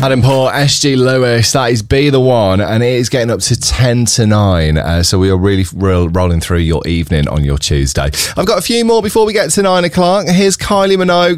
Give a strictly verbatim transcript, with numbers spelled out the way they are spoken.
Adam Paul, S G Lewis, that is Be The One, and it is getting up to ten to nine, uh, so we are really ro- rolling through your evening on your Tuesday. I've got a few more before we get to nine o'clock. Here's Kylie Minogue.